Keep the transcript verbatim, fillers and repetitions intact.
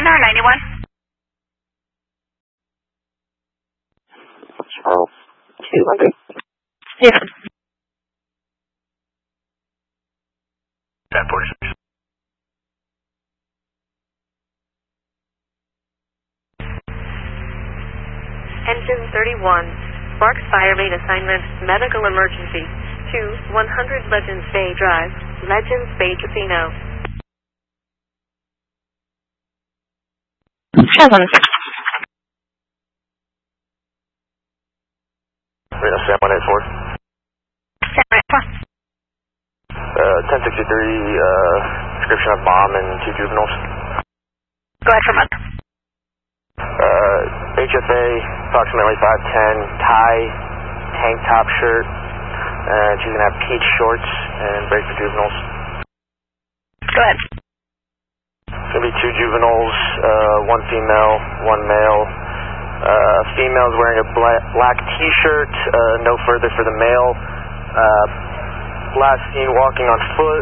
one or ninety-one? Charles, two hundred. Yeah. ten forty-six. Engine thirty-one. Sparks Fire Main Assignment, Medical Emergency, to one hundred Legends Bay Drive, Legends Bay Casino. Seven. Sam one eight four. Sam right four. Uh, ten sixty-three, uh, description of bomb and two juveniles. Go ahead for mother. Uh, H F A, approximately five ten, tie, tank top shirt, and she's gonna have peach shorts and break for juveniles. Go ahead. It's gonna be two juveniles, uh, one female, one male. Uh, female's wearing a black, black t-shirt, uh, no further for the male. Uh, last seen walking on foot.